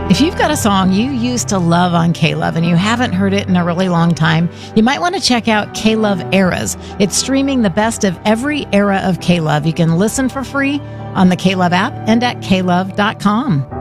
If you've got a song you used to love on K-Love and you haven't heard it in a really long time, you might want to check out K-Love Eras. It's streaming the best of every era of K-Love. You can listen for free on the K-Love app and at klove.com.